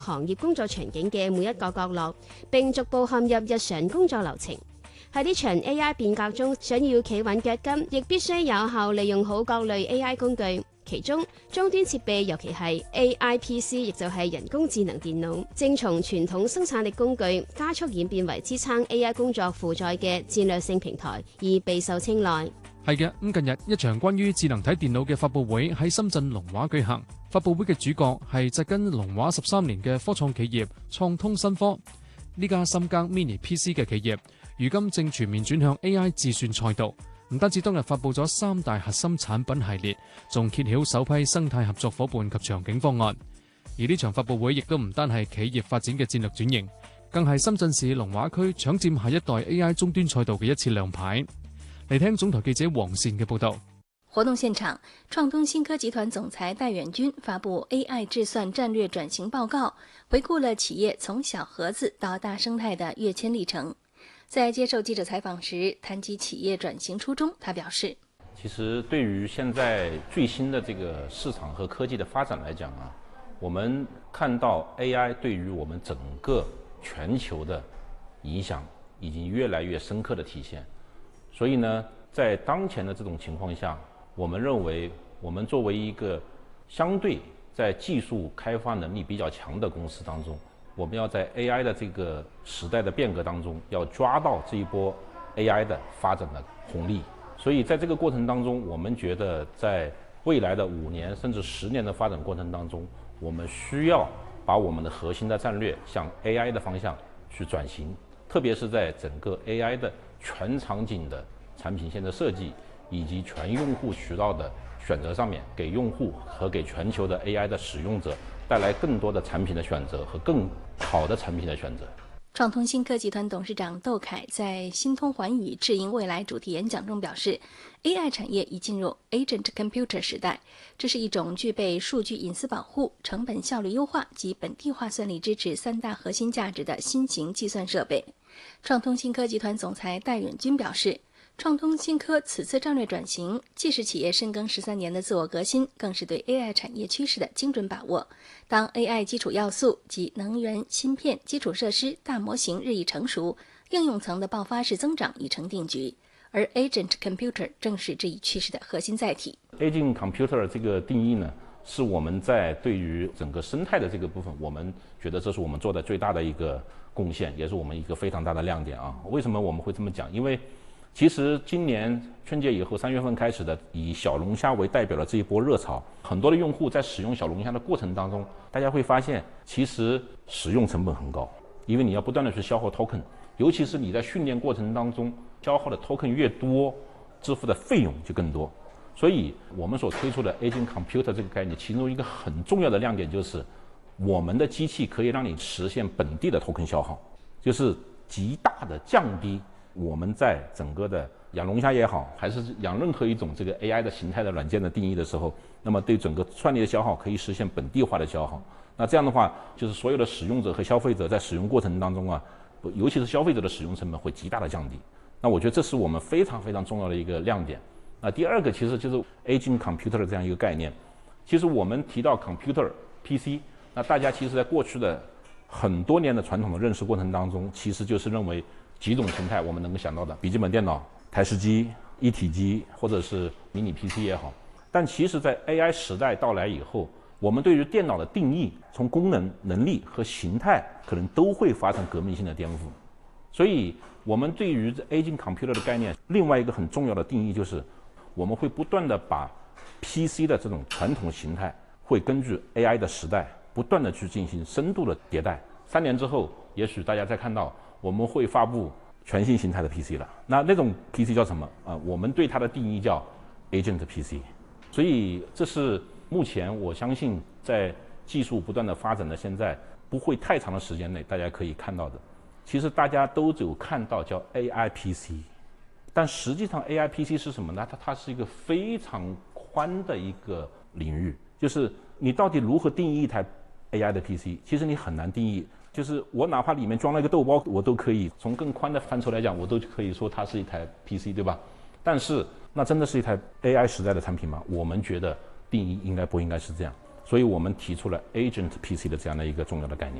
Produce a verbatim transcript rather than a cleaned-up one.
行業工作場景嘅每一個角落，並逐步陷入日常工作流程。喺呢場 A I 變革中，想要企穩腳跟，亦必須有效利用好各類 A I 工具。其中，終端設備尤其係 A I P C， 亦就係人工智能電腦，正從傳統生產力工具加速演變為支撐 A I 工作負載嘅戰略性平台，而備受青睞。 係嘅，咁近日一場關於智能體電腦嘅發佈會喺深圳龍華舉行。發佈會嘅主角係紮根龍華十三年嘅科創企業創通新科。呢家深耕 mini P C 嘅企業，如今正全面轉向 A I 自算賽道。唔單止當日發佈咗三大核心產品系列，仲揭曉首批生態合作夥伴及場景方案。而呢場發佈會亦都唔單係企業發展嘅戰略轉型，更係深圳市龍華區搶佔下一代 A I 終端賽道嘅一次亮牌。嚟聽總台記者黃善嘅報道。 活動現場，創通新科集團總裁戴遠軍發布 A I 智算戰略轉型報告，回顧了企業從小盒子到大生態的躍遷歷程。在接受記者採訪時，談及企業轉型初衷，他表示： 其實對於現在最新的這個市場和科技的發展來講啊，我們看到 A I 對於我們整個全球的影響已經越來越深刻的體現。所以呢，在當前的這種情況下，我們認為我們作為一個相對在技術開發能力比較強的公司當中，我們要在 A I 的這個時代的變革當中，要抓到這一波 A I 的發展的紅利。所以在這個過程當中，我們覺得在未來的五年甚至十年的發展過程當中，我們需要把我們的核心的戰略向 A I 的方向去轉型，特別是在整個 A I 的全場景的產品線的設計以及全用戶渠道的選擇上面，給用戶和給全球的 A I 的使用者帶來更多的產品的選擇和更好的產品的選擇。 創通新科集團董事長竇凱在新通寰宇智贏未來主題演講中表示， A I 產業已進入 Agent Computer 時代，這是一種具備數據隱私保護、成本效率優化及本地化算力支持三大核心價值的新型計算設備。創通新科集團總裁戴遠軍表示，創通新科此次戰略轉型，既是企業深耕十三年的自我革新，更是對 A I 產業趨勢的精準把握。當 A I 基礎要素及能源、芯片、基礎設施、大模型日益成熟，應用層的爆發式增長已成定局，而 Agent Computer 正是這一趨勢的核心載體。 Agent Computer 這個定義呢，是我們在對於整個生態的這個部分，我們覺得這是我們做的最大的一個貢獻，也是我們一個非常大的亮點啊。為什麼我們會這麼講？因為其實今年春節以後三月份開始的以小龍蝦為代表的這一波熱潮，很多的用戶在使用小龍蝦的過程當中，大家會發現其實使用成本很高，因為你要不斷的去消耗 token， 尤其是你在訓練過程當中消耗的 token 越多，支付的費用就更多。所以我們所推出的 Agent Computer 這個概念，其中一個很重要的亮點就是我們的機器可以讓你實現本地的 token 消耗，就是極大的降低我們在整個的養龍蝦也好，還是養任何一種這個 A I 的形態的軟件的定義的時候，那麼對整個算力的消耗可以實現本地化的消耗。那這樣的話，就是所有的使用者和消費者在使用過程當中啊，尤其是消費者的使用成本會極大的降低。那我覺得這是我們非常非常重要的一個亮點。那第二個其實就是 Agent Computer 這樣一個概念。其實我們提到 Computer P C， 那大家其實在過去的很多年的傳統的認識過程當中，其實就是認為幾種形態我們能夠想到的筆記本電腦、台式機、一體機或者是迷你 P C 也好，但其實在 A I 時代到來以後，我們對於電腦的定義從功能、能力和形態可能都會發生革命性的顛覆。所以我們對於 Agent Computer 的概念，另外一個很重要的定義就是我們會不斷的把 P C 的這種傳統形態會根據 A I 的時代不斷的去進行深度的迭代。三年之後，也許大家再看到我們會發布全新形態的 P C 了。那那種 P C 叫什麼啊？我們對它的定義叫 Agent P C。所以這是目前我相信在技術不斷的發展的現在，不會太長的時間內大家可以看到的。其實大家都只有看到叫 A I P C， 但實際上 A I P C 是什麼呢？它它是一個非常寬的一個領域，就是你到底如何定義一台 A I 的 P C， 其實你很難定義。就是我哪怕裡面裝了一個豆包，我都可以從更寬的範疇來講，我都可以說它是一台 P C， 對吧？但是那真的是一台 A I 時代的產品嗎？我們覺得定義應該不應該是這樣。 所以我们提出了 Agent P C 的这样的一个重要的概念。